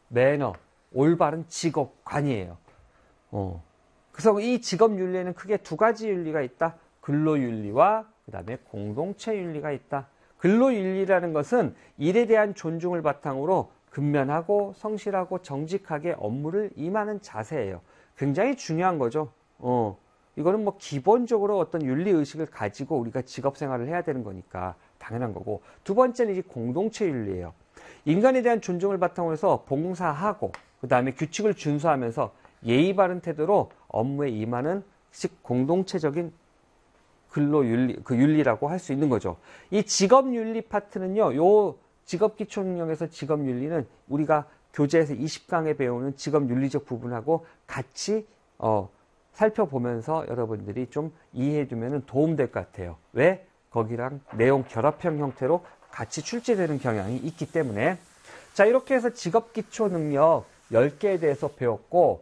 매너, 올바른 직업관이에요. 그래서 이 직업윤리에는 크게 두 가지 윤리가 있다. 근로윤리와 그 다음에 공동체윤리가 있다. 근로윤리라는 것은 일에 대한 존중을 바탕으로 근면하고 성실하고 정직하게 업무를 임하는 자세예요. 굉장히 중요한 거죠. 이거는 뭐 기본적으로 어떤 윤리의식을 가지고 우리가 직업생활을 해야 되는 거니까 당연한 거고, 두 번째는 이제 공동체윤리예요. 인간에 대한 존중을 바탕으로 해서 봉사하고 그 다음에 규칙을 준수하면서 예의 바른 태도로 업무에 임하는 공동체적인 근로윤리, 그 윤리라고 할 수 있는 거죠. 이 직업윤리 파트는요, 요 직업기초능력에서 직업윤리는 우리가 교재에서 20강에 배우는 직업윤리적 부분하고 같이 살펴보면서 여러분들이 좀 이해해 두면 도움될 것 같아요. 왜? 거기랑 내용 결합형 형태로 같이 출제되는 경향이 있기 때문에. 자, 이렇게 해서 직업기초능력 10개에 대해서 배웠고,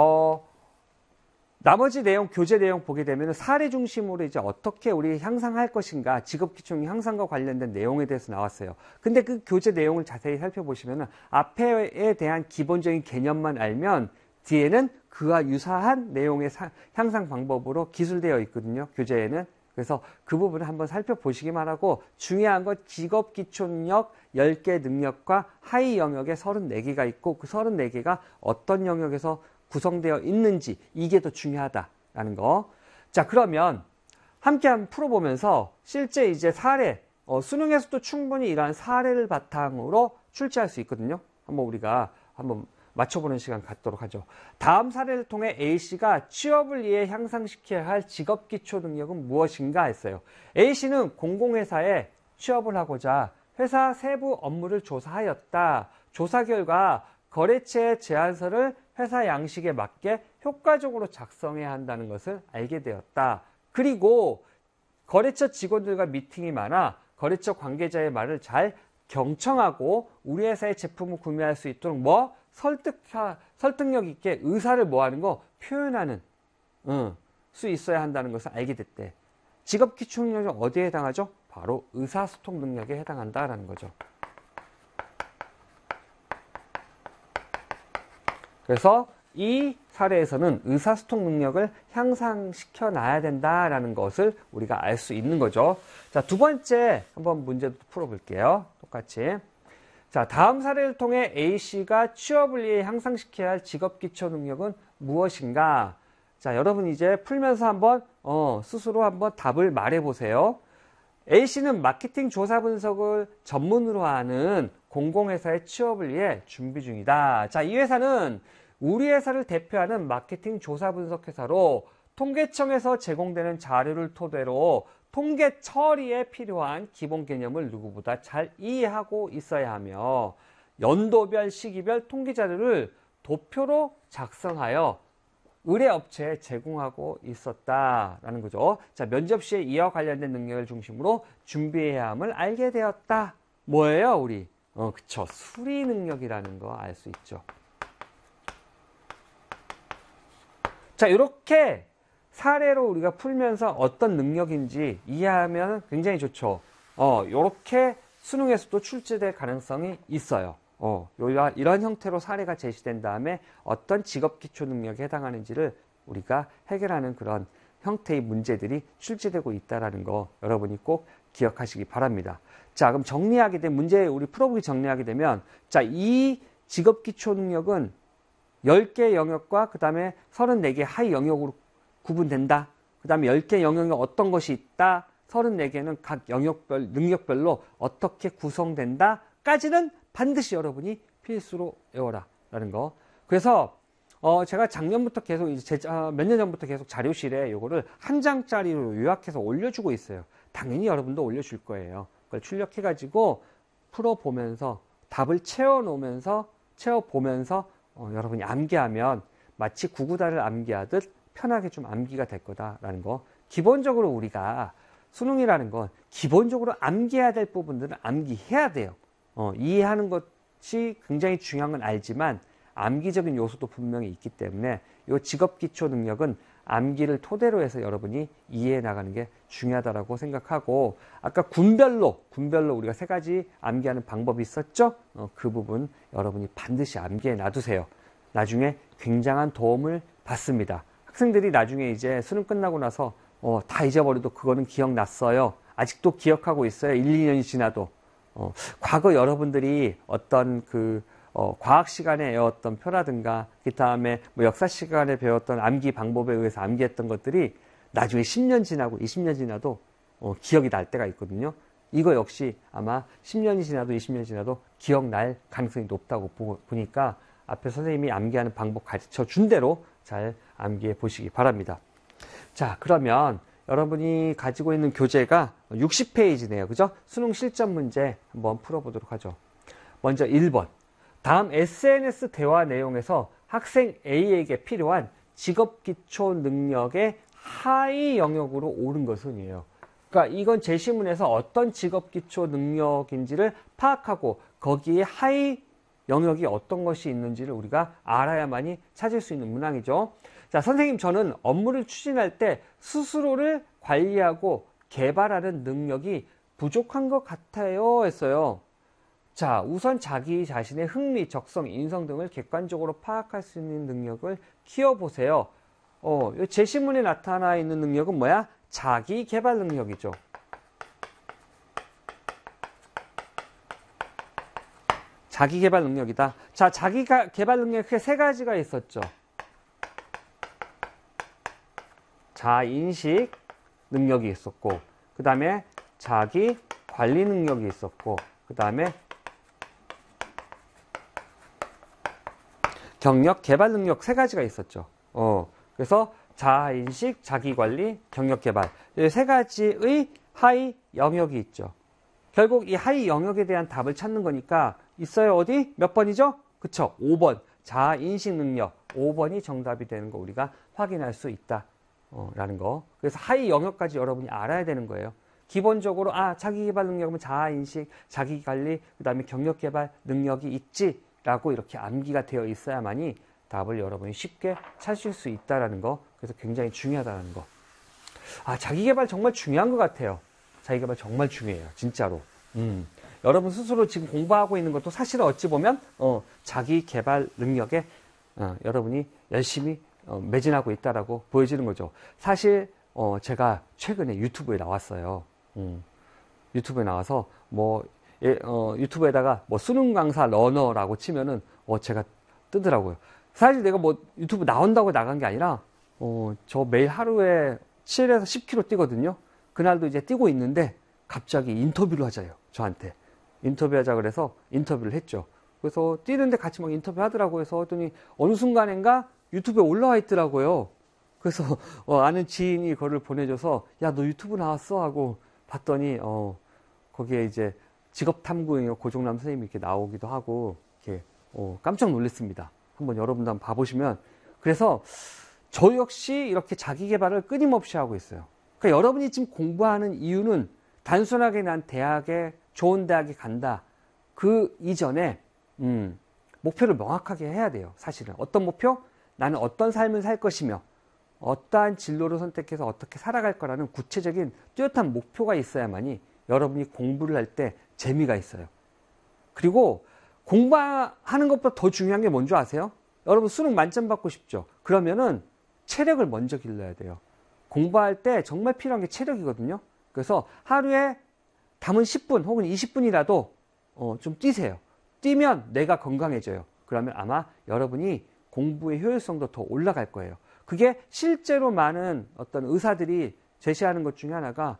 나머지 내용, 교재 내용 보게 되면 사례 중심으로 이제 어떻게 우리 향상할 것인가, 직업기초능력 향상과 관련된 내용에 대해서 나왔어요. 근데 그 교재 내용을 자세히 살펴보시면 앞에에 대한 기본적인 개념만 알면 뒤에는 그와 유사한 내용의 향상 방법으로 기술되어 있거든요, 교재에는. 그래서 그 부분을 한번 살펴보시기만 하고, 중요한 건 직업기초능력 10개 능력과 하위 영역에 34개가 있고 그 34개가 어떤 영역에서 구성되어 있는지, 이게 더 중요하다라는 거. 자, 그러면 함께 한번 풀어보면서 실제 이제 사례, 수능에서도 충분히 이러한 사례를 바탕으로 출제할 수 있거든요. 한번 우리가 한번 맞춰보는 시간 갖도록 하죠. 다음 사례를 통해 A씨가 취업을 위해 향상시켜야 할 직업기초 능력은 무엇인가 했어요. A씨는 공공회사에 취업을 하고자 회사 세부 업무를 조사하였다. 조사 결과 거래처의 제안서를 회사 양식에 맞게 효과적으로 작성해야 한다는 것을 알게 되었다. 그리고 거래처 직원들과 미팅이 많아 거래처 관계자의 말을 잘 경청하고 우리 회사의 제품을 구매할 수 있도록 설득력 있게 의사를 뭐하는 거 표현하는 수 있어야 한다는 것을 알게 됐대. 직업기초 능력은 어디에 해당하죠? 바로 의사소통 능력에 해당한다라는 거죠. 그래서 이 사례에서는 의사소통 능력을 향상시켜 놔야 된다라는 것을 우리가 알 수 있는 거죠. 자, 두 번째 한번 문제도 풀어볼게요. 똑같이. 자, 다음 사례를 통해 A씨가 취업을 위해 향상시켜야 할 직업기초 능력은 무엇인가? 자, 여러분 이제 풀면서 한번 스스로 한번 답을 말해보세요. A씨는 마케팅 조사 분석을 전문으로 하는 공공회사의 취업을 위해 준비 중이다. 자, 이 회사는 우리 회사를 대표하는 마케팅 조사 분석 회사로 통계청에서 제공되는 자료를 토대로 통계 처리에 필요한 기본 개념을 누구보다 잘 이해하고 있어야 하며 연도별, 시기별 통계 자료를 도표로 작성하여 의뢰업체에 제공하고 있었다라는 거죠. 자, 면접 시에 이와 관련된 능력을 중심으로 준비해야 함을 알게 되었다. 뭐예요, 우리? 그쵸. 수리 능력이라는 거 알 수 있죠. 자, 이렇게 사례로 우리가 풀면서 어떤 능력인지 이해하면 굉장히 좋죠. 이렇게 수능에서도 출제될 가능성이 있어요. 이런 형태로 사례가 제시된 다음에 어떤 직업기초 능력에 해당하는지를 우리가 해결하는 그런 형태의 문제들이 출제되고 있다는 거 여러분이 꼭 기억하시기 바랍니다. 자, 그럼 정리하게 되면 문제 우리 풀어보기 정리하게 되면, 자, 이 직업기초 능력은 10개 영역과 그 다음에 34개 하위 영역으로 구분된다. 그 다음에 10개 영역에 어떤 것이 있다. 34개는 각 영역별, 능력별로 어떻게 구성된다. 까지는 반드시 여러분이 필수로 외워라. 라는 거. 그래서, 제가 작년부터 계속, 몇 년 전부터 계속 자료실에 요거를 한 장짜리로 요약해서 올려주고 있어요. 당연히 여러분도 올려줄 거예요. 그걸 출력해가지고 풀어보면서 답을 채워보면서 여러분이 암기하면 마치 구구단을 암기하듯 편하게 좀 암기가 될 거다라는 거. 기본적으로 우리가 수능이라는 건 기본적으로 암기해야 될 부분들은 암기해야 돼요. 이해하는 것이 굉장히 중요한 건 알지만 암기적인 요소도 분명히 있기 때문에 이 직업기초 능력은 암기를 토대로 해서 여러분이 이해해 나가는 게 중요하다고 생각하고, 아까 군별로 우리가 3가지 암기하는 방법이 있었죠? 그 부분 여러분이 반드시 암기해 놔두세요. 나중에 굉장한 도움을 받습니다. 학생들이 나중에 이제 수능 끝나고 나서 다 잊어버려도 그거는 기억났어요. 아직도 기억하고 있어요. 1, 2년이 지나도. 과거 여러분들이 어떤 과학 시간에 외웠던 표라든가, 그 다음에 뭐 역사 시간에 배웠던 암기 방법에 의해서 암기했던 것들이 나중에 10년 지나고 20년 지나도 기억이 날 때가 있거든요. 이거 역시 아마 10년이 지나도 20년이 지나도 기억날 가능성이 높다고 보니까 앞에 선생님이 암기하는 방법 가르쳐 준 대로 잘 암기해 보시기 바랍니다. 자, 그러면 여러분이 가지고 있는 교재가 60페이지네요. 그죠? 수능 실전 문제 한번 풀어보도록 하죠. 먼저 1번. 다음 SNS 대화 내용에서 학생 A에게 필요한 직업 기초 능력의 하위 영역으로 오른 것은 이에요. 그러니까 이건 제시문에서 어떤 직업 기초 능력인지를 파악하고 거기에 하위 영역이 어떤 것이 있는지를 우리가 알아야만이 찾을 수 있는 문항이죠. 자, 선생님, 저는 업무를 추진할 때 스스로를 관리하고 개발하는 능력이 부족한 것 같아요 했어요. 자, 우선 자기 자신의 흥미, 적성, 인성 등을 객관적으로 파악할 수 있는 능력을 키워보세요. 제시문에 나타나 있는 능력은 뭐야? 자기 개발 능력이죠. 자기 개발 능력이다. 자, 자기 개발 능력 크게 3가지가 있었죠. 자인식 능력이 있었고, 그 다음에 자기 관리 능력이 있었고, 그 다음에 경력 개발 능력 3가지가 있었죠. 그래서 자인식, 자기관리, 경력개발, 이 3가지의 하위 영역이 있죠. 결국 이 하위 영역에 대한 답을 찾는 거니까 있어요. 어디? 몇 번이죠? 그쵸? 5번. 자인식 능력. 5번이 정답이 되는 거 우리가 확인할 수 있다. 라는 거. 그래서 하위 영역까지 여러분이 알아야 되는 거예요. 기본적으로 자기개발 능력은 자인식, 자기관리, 그 다음에 경력개발 능력이 있지 라고 이렇게 암기가 되어 있어야만이 답을 여러분이 쉽게 찾을 수 있다는 거. 그래서 굉장히 중요하다는 거. 자기개발 정말 중요한 것 같아요. 자기개발 정말 중요해요. 진짜로. 여러분 스스로 지금 공부하고 있는 것도 사실은 어찌 보면 자기개발 능력에 여러분이 열심히 매진하고 있다라고 보여지는 거죠. 사실 제가 최근에 유튜브에 나왔어요. 유튜브에 나와서 유튜브에다가 수능 강사 러너라고 치면은 제가 뜨더라고요. 사실 내가 유튜브 나온다고 나간 게 아니라 저 매일 하루에 7에서 10km 뛰거든요. 그날도 이제 뛰고 있는데 갑자기 인터뷰를 하자요. 저한테 인터뷰하자 그래서 인터뷰를 했죠. 그래서 뛰는데 같이 막 인터뷰 하더라고요. 그래서 했더니 어느 순간인가 유튜브에 올라와 있더라고요. 그래서 아는 지인이 그거를 보내줘서 야, 너 유튜브 나왔어? 하고 봤더니 거기에 이제 직업탐구인의 고종남 선생님이 이렇게 나오기도 하고 이렇게 깜짝 놀랐습니다. 한번 여러분도 한번 봐보시면. 그래서 저 역시 이렇게 자기개발을 끊임없이 하고 있어요. 그러니까 여러분이 지금 공부하는 이유는 단순하게 난 좋은 대학에 간다. 그 이전에 목표를 명확하게 해야 돼요. 사실은 어떤 목표? 나는 어떤 삶을 살 것이며 어떠한 진로를 선택해서 어떻게 살아갈 거라는 구체적인 뚜렷한 목표가 있어야만이 여러분이 공부를 할 때 재미가 있어요. 그리고 공부하는 것보다 더 중요한 게 뭔지 아세요? 여러분 수능 만점 받고 싶죠? 그러면은 체력을 먼저 길러야 돼요. 공부할 때 정말 필요한 게 체력이거든요. 그래서 하루에 담은 10분 혹은 20분이라도 좀 뛰세요. 뛰면 뇌가 건강해져요. 그러면 아마 여러분이 공부의 효율성도 더 올라갈 거예요. 그게 실제로 많은 어떤 의사들이 제시하는 것 중에 하나가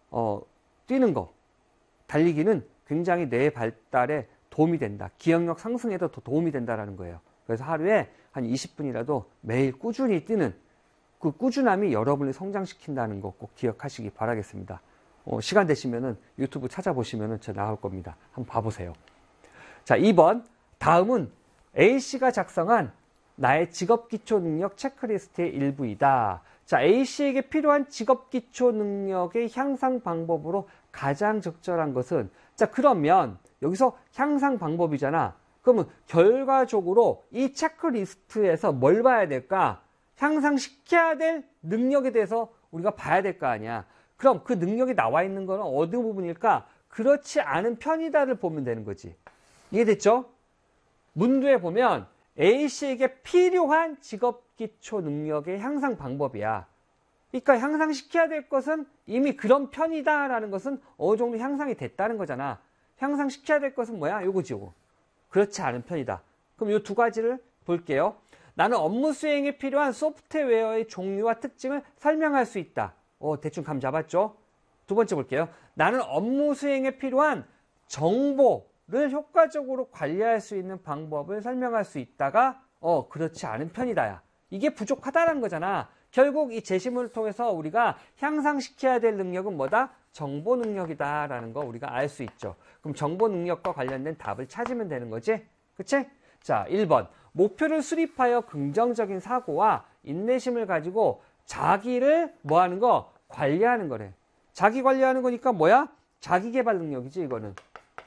뛰는 거, 달리기는 굉장히 뇌 발달에 도움이 된다. 기억력 상승에도 더 도움이 된다는 거예요. 그래서 하루에 한 20분이라도 매일 꾸준히 뛰는 그 꾸준함이 여러분을 성장시킨다는 거 꼭 기억하시기 바라겠습니다. 시간 되시면은 유튜브 찾아보시면은 저 나올 겁니다. 한번 봐보세요. 자, 2번. 다음은 A씨가 작성한 나의 직업기초능력 체크리스트의 일부이다. 자, A씨에게 필요한 직업기초능력의 향상 방법으로 가장 적절한 것은, 자, 그러면 여기서 향상 방법이잖아. 그러면 결과적으로 이 체크리스트에서 뭘 봐야 될까? 향상시켜야 될 능력에 대해서 우리가 봐야 될 거 아니야. 그럼 그 능력이 나와 있는 거는 어느 부분일까? 그렇지 않은 편이다를 보면 되는 거지. 이해됐죠? 문두에 보면 A씨에게 필요한 직업기초 능력의 향상 방법이야. 그러니까 향상시켜야 될 것은 이미 그런 편이다라는 것은 어느 정도 향상이 됐다는 거잖아. 향상시켜야 될 것은 뭐야? 요거지, 요거. 그렇지 않은 편이다. 그럼 요 두 가지를 볼게요. 나는 업무 수행에 필요한 소프트웨어의 종류와 특징을 설명할 수 있다. 대충 감 잡았죠? 두 번째 볼게요. 나는 업무 수행에 필요한 정보를 효과적으로 관리할 수 있는 방법을 설명할 수 있다가 그렇지 않은 편이다야. 이게 부족하다는 거잖아. 결국 이 제시문을 통해서 우리가 향상시켜야 될 능력은 뭐다? 정보 능력이다라는 거 우리가 알 수 있죠. 그럼 정보 능력과 관련된 답을 찾으면 되는 거지? 그치? 자, 1번. 목표를 수립하여 긍정적인 사고와 인내심을 가지고 자기를 뭐 하는 거? 관리하는 거래. 자기 관리하는 거니까 뭐야? 자기 개발 능력이지, 이거는.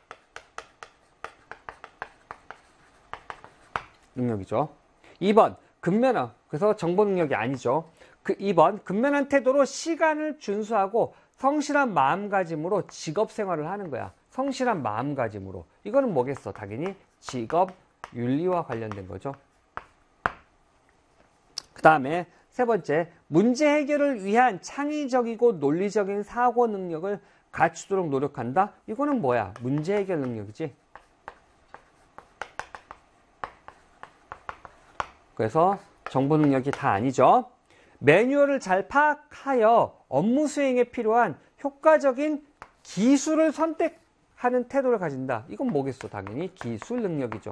능력이죠. 2번. 근면한. 그래서 정보 능력이 아니죠. 2번. 근면한 태도로 시간을 준수하고 성실한 마음가짐으로 직업 생활을 하는 거야. 성실한 마음가짐으로. 이거는 뭐겠어? 당연히 직업 윤리와 관련된 거죠. 그 다음에 세 번째, 문제 해결을 위한 창의적이고 논리적인 사고 능력을 갖추도록 노력한다. 이거는 뭐야? 문제 해결 능력이지. 그래서 정보 능력이 다 아니죠. 매뉴얼을 잘 파악하여 업무 수행에 필요한 효과적인 기술을 선택하는 태도를 가진다. 이건 뭐겠어? 당연히 기술 능력이죠.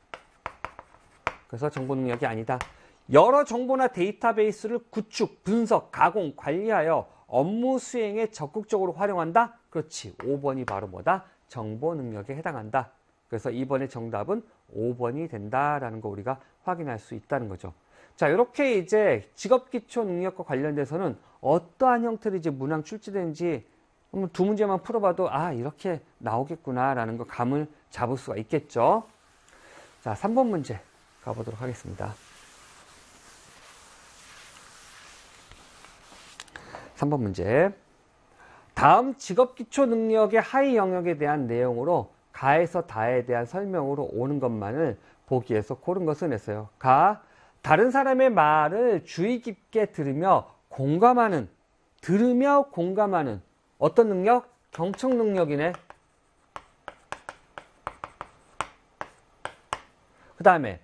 그래서 정보 능력이 아니다. 여러 정보나 데이터베이스를 구축, 분석, 가공, 관리하여 업무 수행에 적극적으로 활용한다? 그렇지. 5번이 바로 뭐다? 정보 능력에 해당한다. 그래서 2번의 정답은 5번이 된다라는 거 우리가 확인할 수 있다는 거죠. 자, 이렇게 이제 직업기초 능력과 관련돼서는 어떠한 형태로 이제 문항 출제되는지 두 문제만 풀어봐도 이렇게 나오겠구나라는 거 감을 잡을 수가 있겠죠. 자, 3번 문제 가보도록 하겠습니다. 3번 문제. 다음 직업기초 능력의 하위 영역에 대한 내용으로 가에서 다에 대한 설명으로 오는 것만을 보기에서 고른 것은 했어요. 가, 다른 사람의 말을 주의 깊게 들으며 공감하는 어떤 능력? 경청 능력이네. 그 다음에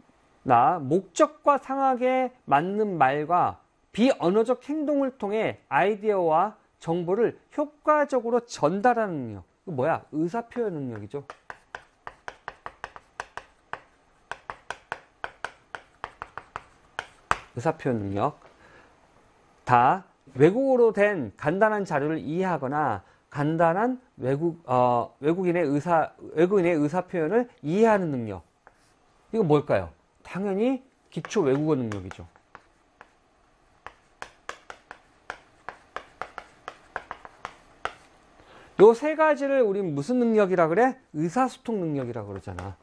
목적과 상황에 맞는 말과 비언어적 행동을 통해 아이디어와 정보를 효과적으로 전달하는 능력. 이거 뭐야? 의사표현 능력이죠. 의사표현 능력. 다 외국어로 된 간단한 자료를 이해하거나 간단한 외국인의 의사표현을 이해하는 능력. 이거 뭘까요? 당연히 기초 외국어 능력이죠. 요 세 가지를 우린 무슨 능력이라 그래? 의사소통 능력이라 그러잖아.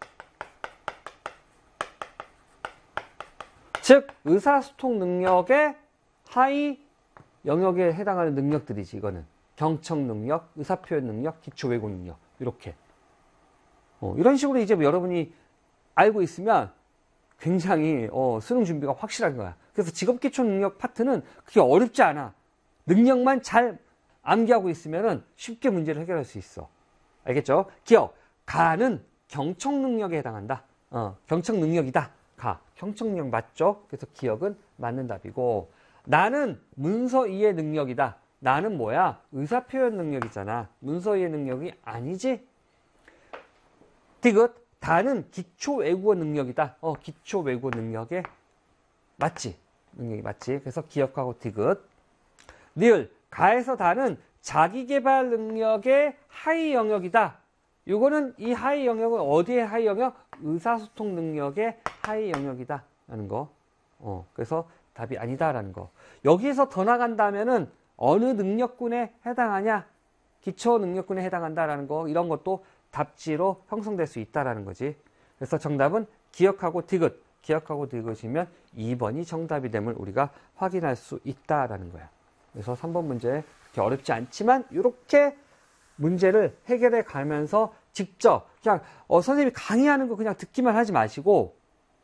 즉 의사소통 능력의 하위 영역에 해당하는 능력들이지. 이거는 경청 능력, 의사표현 능력, 기초 외국어 능력 이렇게 이런 식으로 이제 여러분이 알고 있으면 굉장히 수능 준비가 확실한 거야. 그래서 직업기초 능력 파트는 그게 어렵지 않아. 능력만 잘 암기하고 있으면 쉽게 문제를 해결할 수 있어. 알겠죠? 기억, 가는 경청 능력에 해당한다. 경청 능력이다. 가, 경청 능력 맞죠? 그래서 기억은 맞는 답이고, 나는 문서 이해 능력이다. 나는 뭐야? 의사표현 능력이잖아. 문서 이해 능력이 아니지? 디귿, 다는 기초 외국어 능력이다. 기초 외국어 능력에 맞지? 능력이 맞지? 그래서 기억하고 디귿. 니을, 가에서 다는 자기개발 능력의 하위 영역이다. 이거는 이 하위 영역은 어디의 하위 영역? 의사소통 능력의 하위 영역이다. 라는 거. 그래서 답이 아니다라는 거. 여기에서 더 나간다면은 어느 능력군에 해당하냐? 기초 능력군에 해당한다라는 거. 이런 것도 답지로 형성될 수 있다라는 거지. 그래서 정답은 기억하고 디귿. 기억하고 읽으시면 2번이 정답이 됨을 우리가 확인할 수 있다라는 거예요. 그래서 3번 문제 그렇게 어렵지 않지만 이렇게 문제를 해결해 가면서 직접 그냥 선생님이 강의하는 거 그냥 듣기만 하지 마시고